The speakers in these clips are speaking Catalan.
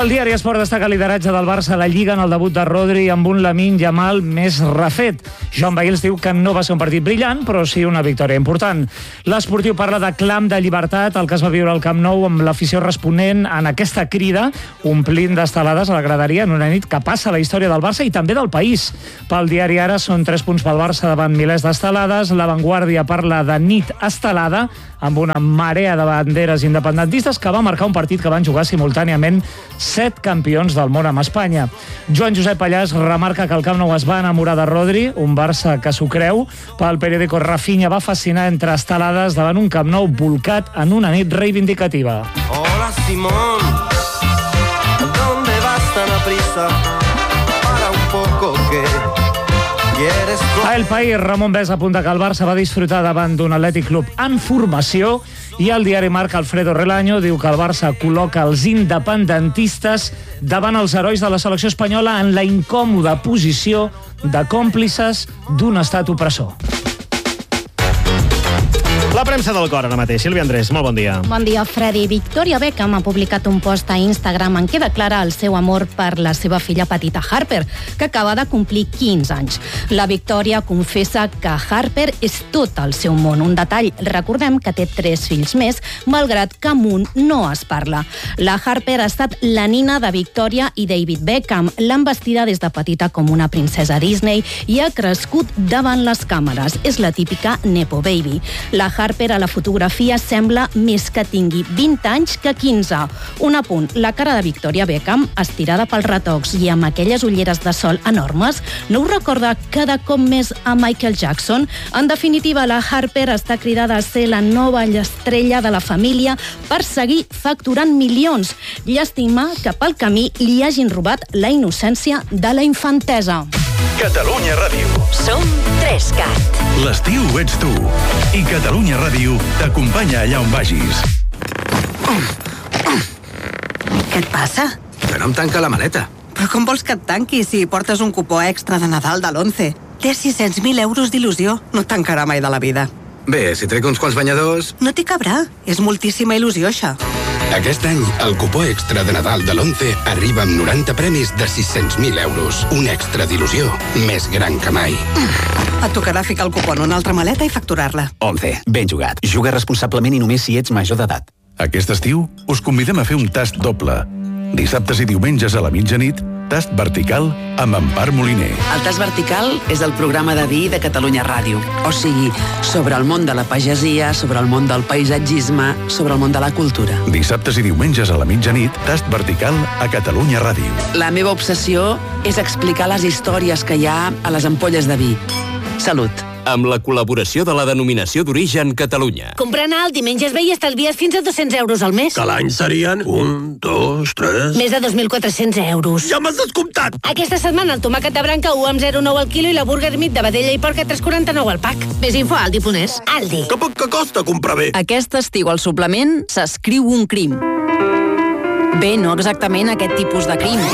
El diari Esport destaca el lideratge del Barça a la Lliga en el debut de Rodri amb un Lamine Yamal més refet. Joan Bailes diu que no va ser un partit brillant, però sí una victòria important. L'Esportiu parla de clam de llibertat, el que es va viure al Camp Nou amb l'afició responent en aquesta crida, omplint d'estelades a la graderia en una nit que passa a la història del Barça i també del país. Pel diari Ara són 3 punts pel Barça davant milers d'estelades. La Vanguardia parla de nit estelada amb una marea de banderes independentistes que va marcar un partit que van jugar simultàniament 7 campions del món amb Espanya. Joan Josep Pallàs remarca que el Camp Nou es va enamorar de Rodri, un Barça que s'ho creu. Pel periòdico Rafinha va fascinar entre estelades davant un Camp Nou volcat en una nit reivindicativa. Hola Simón, ¿dónde vas tan aprisa? Para un poco que... A El País, Ramon Bes apunta que el Barça va disfrutar davant d'un Atlètic Club en formació i el diari Marca Alfredo Relaño diu que el Barça col·loca els independentistes davant els herois de la selecció espanyola en la incòmoda posició de còmplices d'un estat opressor. La premsa del cor ara mateix. Sílvia Andrés, molt bon dia. Bon dia, Freddy. Victoria Beckham ha publicat un post a Instagram en què declara el seu amor per la seva filla petita Harper, que acaba de complir 15 anys. La Victoria confessa que Harper és tot el seu món. Un detall, recordem que té 3 fills més, malgrat que amb un no es parla. La Harper ha estat la nina de Victoria i David Beckham. L'han vestida des de petita com una princesa Disney i ha crescut davant les càmeres. És la típica Nepo Baby. La Harper a la fotografia sembla més que tingui 20 anys que 15. Un apunt, la cara de Victoria Beckham, estirada pels retocs i amb aquelles ulleres de sol enormes, no us recorda cada cop més a Michael Jackson? En definitiva, la Harper està cridada a ser la nova estrella de la família per seguir facturant milions. Llàstima que pel camí li hagin robat la innocència de la infantesa. Catalunya Ràdio. Som 3CAT. L'estiu ets tu. I Catalunya Ràdio t'acompanya allà on vagis. Què et passa? Que no em tanca la maleta. Però com vols que et tanqui si portes un cupó extra de Nadal de l'11? Té 600.000 euros d'il·lusió. No et tancarà mai de la vida. Bé, si trec uns quants banyadors... No t'hi cabrà. És moltíssima il·lusió, això. Aquest any, el cupó extra de Nadal de l'11 arriba amb 90 premis de 600.000 euros. Un extra d'il·lusió més gran que mai. Et tocarà ficar el cupó en una altra maleta i facturar-la. 11. Ben jugat. Juga responsablement i només si ets major d'edat. Aquest estiu us convidem a fer un tast doble. Dissabtes i diumenges a la mitjanit, tast vertical amb Empar Moliner. El tast vertical és el programa de vi de Catalunya Ràdio. O sigui, sobre el món de la pagesia, sobre el món del paisatgisme, sobre el món de la cultura. Dissabtes i diumenges a la mitjanit, tast vertical a Catalunya Ràdio. La meva obsessió és explicar les històries que hi ha a les ampolles de vi. Salut. Amb la col·laboració de la Denominació d'Origen Catalunya. Comprant alt diumenges ve i estalvies fins a 200 euros al mes. Que l'any serien 1, 2, 3... Més de 2.400 euros. Ja m'has descomptat! Aquesta setmana el tomàquet de branca 1,09 al quilo i la burger meat de vedella i porc a 3,49 al pack. Més info a Aldi.es. Aldi. Que poc que costa comprar bé. Aquest estiu al suplement s'escriu un crim. Bé, no exactament aquest tipus de crim.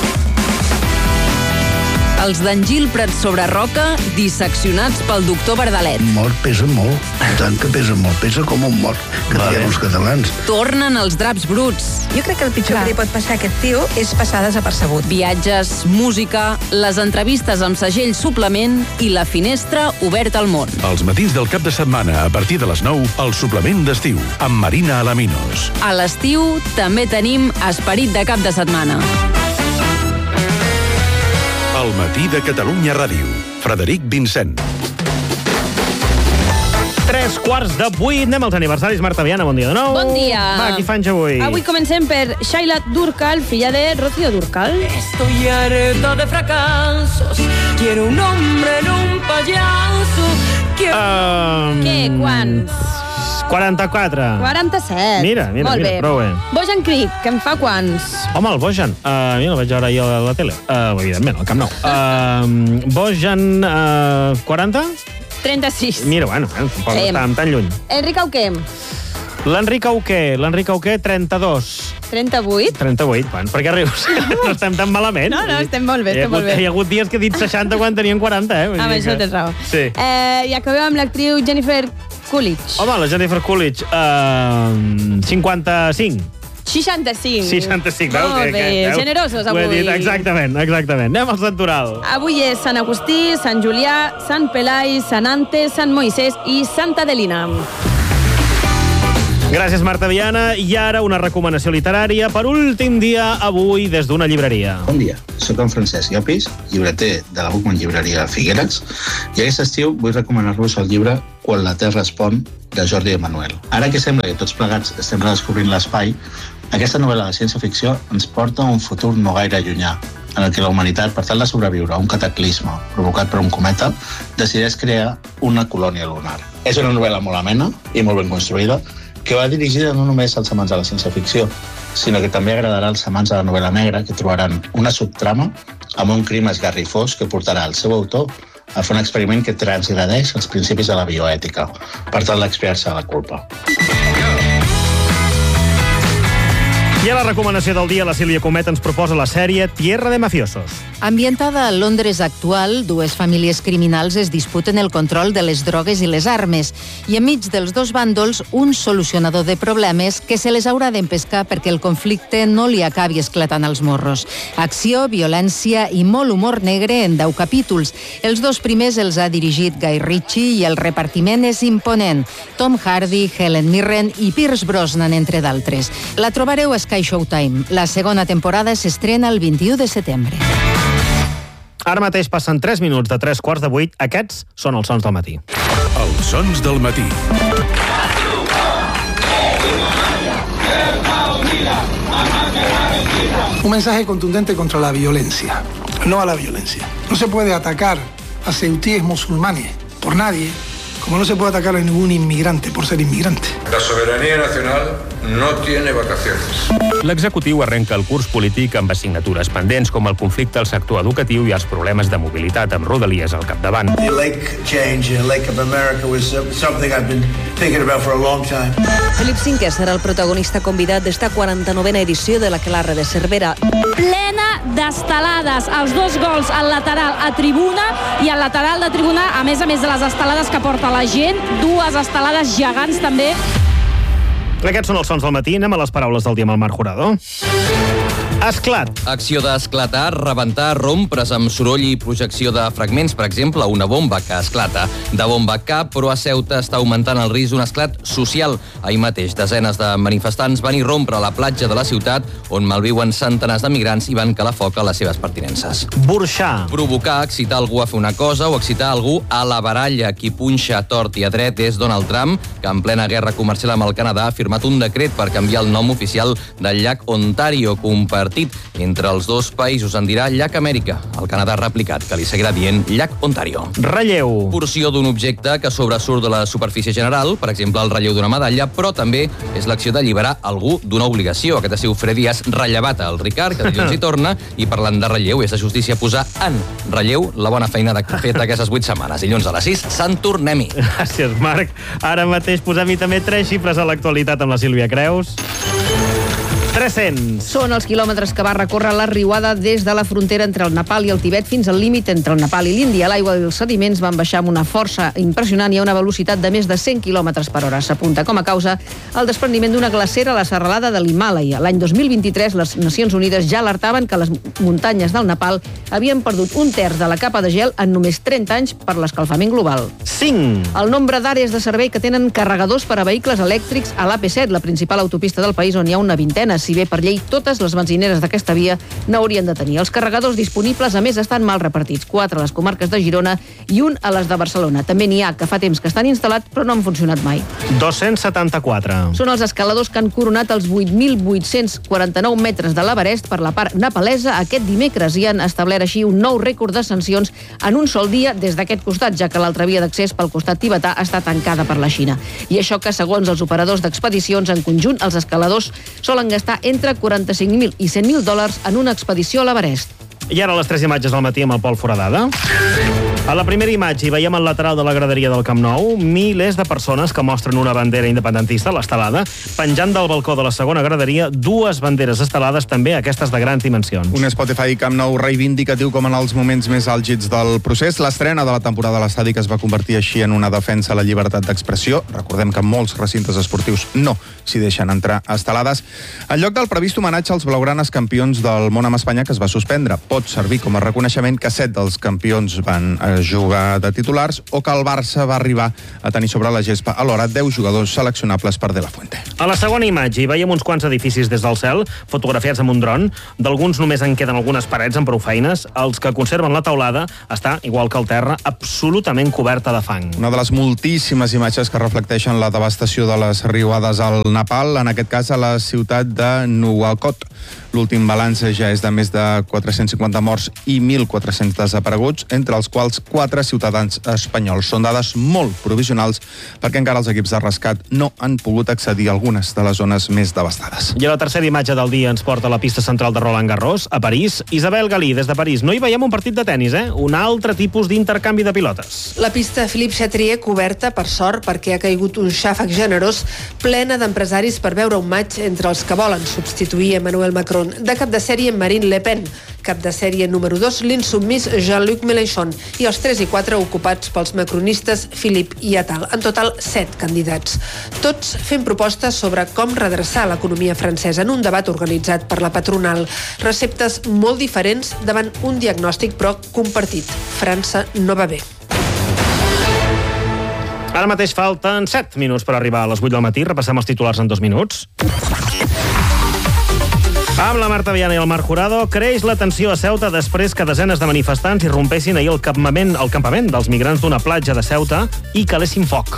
Els d'Engil Prats sobre Roca, disseccionats pel doctor Verdalet. Mort pesa molt, tant que pesa molt, pesa com un mort, que diem els catalans. Tornen els draps bruts. Jo crec que el pitjor que li pot passar a aquest tio és passar desapercebut. Viatges, música, les entrevistes amb segell suplement i la finestra oberta al món. Els matins del cap de setmana, a partir de les 9, el suplement d'estiu, amb Marina Alaminos. A l'estiu també tenim esperit de cap de setmana. El matí de Catalunya Ràdio. Frederic Vincent. 7:45. Anem als aniversaris. Marta Viana, bon dia de nou. Bon dia. Va, qui fan avui? Avui comencem per Shaila Durkal, filla de Rocío Durkal. Estoy harta de fracasos. Quiero un hombre en un payaso. Què? Quants? 44. 47. Mira, prou bé. Bojan Kric, que en fa quants? Home, el Bojan. Jo el vaig veure ahir a la tele. Evidentment, al Camp Nou. Bojan, 40? 36. Mira, bueno, tampoc estàvem tan lluny. Enric Auqué. L'Enric Auqué, 32. 38? 38, bueno, per què rius? No estem tan malament. No, estem molt bé, Hi ha hagut dies que he dit 60 quan tenien 40, Amb això tens raó. Sí. I acabem amb l'actriu Jennifer Coolidge. Home, la Jennifer Coolidge, 55. 65. 65, veus? Molt bé, generosos avui. Ho he dit, exactament. Anem al santoral. Avui és Sant Agustí, Sant Julià, Sant Pelai, Sant Ante, Sant Moisès i Santa Adelina. Gràcies, Marta Viana. I ara una recomanació literària per últim dia avui des d'una llibreria. Bon dia, soc en Francesc Llopis, llibreter de la Bookman Llibreria Figueres, i aquest estiu vull recomanar-vos el llibre Quan la Terra respon, de Jordi Emanuel. Ara que sembla que tots plegats estem redescobrint l'espai, aquesta novel·la de ciència-ficció ens porta a un futur no gaire llunyà, en el que la humanitat, per tal de sobreviure a un cataclisme provocat per un cometa, decideix crear una colònia lunar. És una novel·la molt amena i molt ben construïda, que va dirigida no només als amants de la ciència-ficció, sinó que també agradarà als amants de la novel·la negra, que trobaran una subtrama amb un crim esgarrifós que portarà el seu autor a fer un experiment que transgredeix els principis de la bioètica, per tal d'expiar-se de la culpa. I a la recomanació del dia, la Sílvia Comet ens proposa la sèrie Tierra de Mafiosos. Ambientada a Londres actual, dues famílies criminals es disputen el control de les drogues i les armes, i enmig dels dos bàndols, un solucionador de problemes que se les haurà d'empescar perquè el conflicte no li acabi esclatant als morros. Acció, violència i molt humor negre en 10 capítols. Els dos primers els ha dirigit Guy Ritchie i el repartiment és imponent. Tom Hardy, Helen Mirren i Pierce Brosnan, entre d'altres. La trobareu a Sky Showtime. La segona temporada s'estrena el 21 de setembre. Ara mateix passen 3 minuts de 7:45. Aquests són els sons del matí. Els sons del matí. Un mensaje contundente contra la violencia. No a la violencia. No se puede atacar a ceutíes musulmanes por nadie, como no se puede atacar a ningún inmigrante por ser inmigrante. La soberanía nacional no tiene vacaciones. L'executiu arrenca el curs polític amb assignatures pendents com el conflicte al sector educatiu i els problemes de mobilitat amb Rodalies al capdavant. The lake change in Lake of America was something I've been thinking about for a long time. Felip V serà el protagonista convidat d'esta 49a edició de l'Aquelarre de Cervera. Plena d'estelades, els dos gols al lateral a tribuna i al lateral de tribuna, a més de les estelades que porta la gent, dues estelades gegants també. Aquests són els sons del matí. Anem a les paraules del dia amb el Marc Jurado. Esclat. Acció d'esclatar, rebentar, rompre's amb soroll i projecció de fragments. Per exemple, una bomba que esclata. De bomba cap, però a Ceuta està augmentant el risc d'un esclat social. Ahir mateix, desenes de manifestants van irrompre a la platja de la ciutat, on malviuen centenars de migrants i van calar foc a les seves pertinences. Burxar. Provocar, excitar algú a fer una cosa o excitar algú a la baralla. Qui punxa a tort i a dret és Donald Trump, que en plena guerra comercial amb el Canadà ha firmat un decret per canviar el nom oficial del llac Ontario, compartit entre els dos països en dirà llac Amèrica. El Canadà ha replicat que li seguirà dient llac Ontario. Relleu. Porció d'un objecte que sobresurt de la superfície general, per exemple el relleu d'una medalla, però també és l'acció d'alliberar algú d'una obligació. Aquest estiu Freddy has rellevat el Ricard, que dilluns hi torna, i parlant de relleu és de justícia posar en relleu la bona feina feta aquestes 8 setmanes. Dilluns a les 6, Sant Tornem-hi. Gràcies, Marc. Ara mateix posem-hi també 3 xifres a l'actualitat amb la Sílvia Creus. 300. Són els quilòmetres que va recórrer la riuada des de la frontera entre el Nepal i el Tibet fins al límit entre el Nepal i l'Índia. L'aigua i els sediments van baixar amb una força impressionant i a una velocitat de més de 100 km per hora. S'apunta com a causa el desprendiment d'una glacera a la serralada de l'Himàlaia. L'any 2023, les Nacions Unides ja alertaven que les muntanyes del Nepal havien perdut un terç de la capa de gel en només 30 anys per l'escalfament global. 5. El nombre d'àrees de servei que tenen carregadors per a vehicles elèctrics a l'AP7, la principal autopista del país, on hi ha una vintena. Si bé per llei totes les benzineres d'aquesta via n'haurien de tenir. Els carregadors disponibles, a més, estan mal repartits. 4 a les comarques de Girona i 1 a les de Barcelona. També n'hi ha que fa temps que estan instal·lats però no han funcionat mai. 274. Són els escaladors que han coronat els 8.849 metres de l'Everest per la part nepalesa aquest dimecres i han establert així un nou rècord d'ascensions en un sol dia des d'aquest costat, ja que l'altra via d'accés pel costat tibetà està tancada per la Xina. I això que, segons els operadors d'expedicions, en conjunt els escaladors solen gastar entre $45.000 i $100.000 en una expedició a l'Everest. I ara les 3 imatges del matí amb el Pol Foradada. A la primera imatge hi veiem al lateral de la graderia del Camp Nou milers de persones que mostren una bandera independentista, l'estelada, penjant del balcó de la segona graderia dues banderes estelades, també aquestes de grans dimensions. Un Spotify Camp Nou reivindicatiu com en els moments més àlgids del procés. L'estrena de la temporada a l'estadi que es va convertir així en una defensa a la llibertat d'expressió. Recordem que molts recintes esportius no s'hi deixen entrar estelades. En lloc del previst homenatge als blaugranes campions del món amb Espanya, que es va suspendre, pot servir com a reconeixement que 7 dels campions van jugar de titulars o que el Barça va arribar a tenir sobre la gespa alhora 10 jugadors seleccionables per De La Fuente. A la segona imatge hi veiem uns quants edificis des del cel, fotografiats amb un dron. D'alguns només en queden algunes parets amb prou feines. Els que conserven la teulada està, igual que el terra, absolutament coberta de fang. Una de les moltíssimes imatges que reflecteixen la devastació de les riuades al Nepal, en aquest cas a la ciutat de Nuwakot. L'últim balanç ja és de més de 450 morts i 1.400 desapareguts, entre els quals 4 ciutadans espanyols. Són dades molt provisionals perquè encara els equips de rescat no han pogut accedir a algunes de les zones més devastades. I a la tercera imatge del dia ens porta a la pista central de Roland Garros, a París. Isabel Galí, des de París. No hi veiem un partit de tennis, un altre tipus d'intercanvi de pilotes. La pista Philippe Chatrier coberta, per sort, perquè ha caigut un xàfec generós, plena d'empresaris per veure un match entre els que volen substituir Emmanuel Macron. De cap de sèrie Marine Le Pen, cap de sèrie número 2 l'insubmís Jean-Luc Mélenchon i els 3 i 4 ocupats pels macronistes Philippe i Attal. En total 7 candidats. Tots fent propostes sobre com redreçar l'economia francesa en un debat organitzat per la patronal. Receptes molt diferents davant un diagnòstic però compartit. França no va bé. Ara mateix falten 7 minuts per arribar a les 8 del matí. Repassem els titulars en 2 minuts. Amb la Marta Viana i el Marc Jurado, creix la tensió a Ceuta després que desenes de manifestants irrompessin ahir al campament dels migrants d'una platja de Ceuta i calessin foc.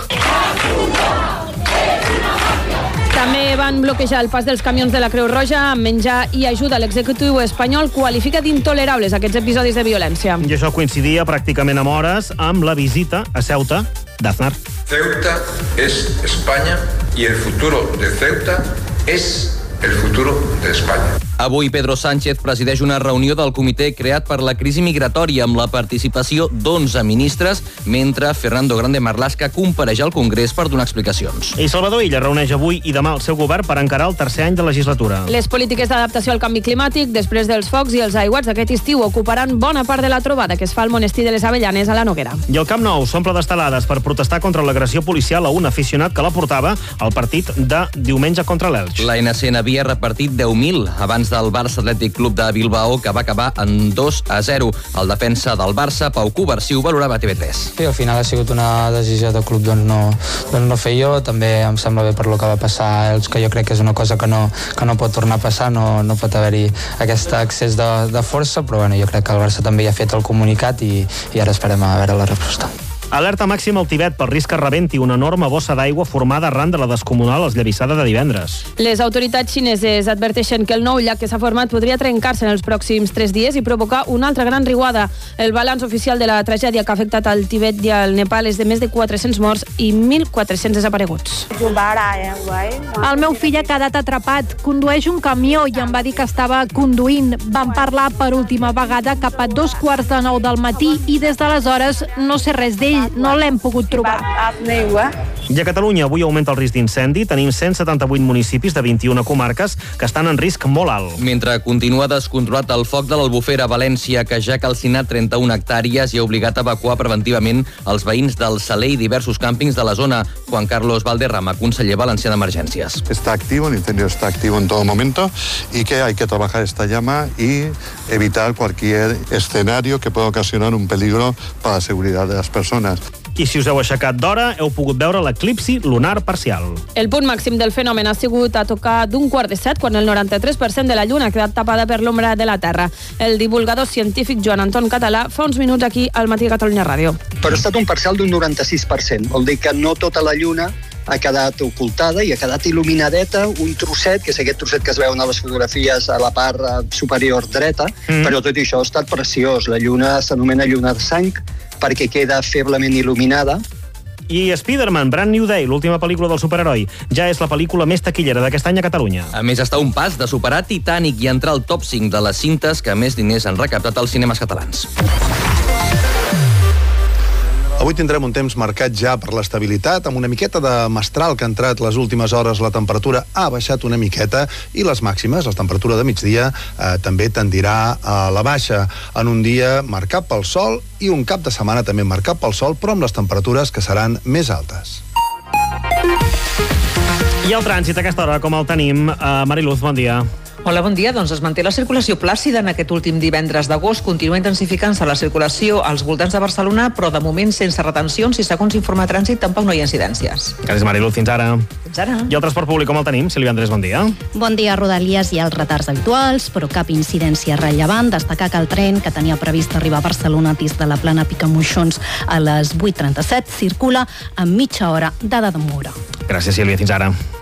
També van bloquejar el pas dels camions de la Creu Roja amb menjar i ajuda. L'executiu espanyol qualifica d'intolerables aquests episodis de violència. I això coincidia pràcticament amb hores amb la visita a Ceuta d'Aznar. Ceuta es España y el futuro de Ceuta es el futuro de España. Avui Pedro Sánchez presideix una reunió del comitè creat per la crisi migratòria amb la participació d'11 ministres, mentre Fernando Grande Marlaska compareix al Congrés per donar explicacions. I Salvador Illa reuneix avui i demà el seu govern per encarar el tercer any de legislatura. Les polítiques d'adaptació al canvi climàtic, després dels focs i els aiguats d'aquest estiu, ocuparan bona part de la trobada que es fa al monestir de les Avellanes a la Noguera. I el Camp Nou s'omple d'estelades per protestar contra l'agressió policial a un aficionat que la portava al partit de diumenge contra l'Elx. L'ANC n'havia repartit 10.000 abans del Barça Atlètic Club de Bilbao, que va acabar en 2-0. El defensa del Barça, Pau Covarsí, ho valorava a TV3. Sí, al final ha sigut una decisió del club no fer jo. També em sembla bé per lo que va passar, que jo crec que és una cosa que no pot tornar a passar, no pot haver-hi aquest excés de força, però bueno, jo crec que el Barça també ja ha fet el comunicat i ara esperem a veure la resposta. Alerta màxima al Tibet pel risc que rebenti una enorme bossa d'aigua formada arran de la descomunal esllavissada de divendres. Les autoritats xineses adverteixen que el nou llac que s'ha format podria trencar-se en els pròxims 3 dies i provocar una altra gran riuada. El balanç oficial de la tragèdia que ha afectat al Tibet i al Nepal és de més de 400 morts i 1.400 desapareguts. El meu fill ha quedat atrapat. Condueix un camió i em va dir que estava conduint. Vam parlar per última vegada cap a 2:45 del matí i des d'aleshores no sé res d'ell. No l'hem pogut trobar. I a Catalunya avui augmenta el risc d'incendi. Tenim 178 municipis de 21 comarques que estan en risc molt alt. Mentre continua descontrolat el foc de l'Albufera a València, que ja ha calcinat 31 hectàrees i ha obligat a evacuar preventivament els veïns del Saler i diversos càmpings de la zona. Juan Carlos Valderrama, conseller valencià d'Emergències. Está activo, el incendio está activo en todo momento y que hay que trabajar esta llama y evitar cualquier escenario que pueda ocasionar un peligro para la seguridad de las personas. I si us heu aixecat d'hora, heu pogut veure l'eclipsi lunar parcial. El punt màxim del fenomen ha sigut a tocar d'un 6:45, quan el 93% de la lluna ha quedat tapada per l'ombra de la Terra. El divulgador científic Joan Anton Català fa uns minuts aquí al Matí Catalunya Ràdio. Però ha estat un parcial d'un 96%. Vol dir que no tota la lluna ha quedat ocultada i ha quedat il·luminadeta, un trosset, que és aquest trosset que es veuen a les fotografies a la part superior dreta, però tot això ha estat preciós. La lluna s'anomena lluna de sang perquè queda feblement il·luminada. I Spider-Man, Brand New Day, l'última pel·lícula del superheroi, ja és la pel·lícula més taquillera d'aquest any a Catalunya. A més, està un pas de superar Titanic i entrar al top 5 de les cintes que més diners han recaptat als cinemes catalans. Avui tindrem un temps marcat ja per l'estabilitat, amb una miqueta de mestral que ha entrat les últimes hores. La temperatura ha baixat una miqueta i les màximes, la temperatura de migdia, també tendirà a la baixa en un dia marcat pel sol i un cap de setmana també marcat pel sol, però amb les temperatures que seran més altes. I el trànsit a aquesta hora, com el tenim? Mariluz, bon dia. Hola, bon dia. Doncs es manté la circulació plàcida en aquest últim divendres d'agost. Continua intensificant-se la circulació als voltants de Barcelona, però de moment sense retencions i segons informa Trànsit tampoc no hi ha incidències. Gràcies, Mariluz. Fins ara. Fins ara. I el transport públic com el tenim? Sílvia Andrés, bon dia. Bon dia. A Rodalies hi ha els retards habituals, però cap incidència rellevant. Destacar que el tren que tenia previst arribar a Barcelona des de la plana Picamoixons a les 8:37 circula amb mitja hora de demora. Gràcies, Sílvia. Fins ara.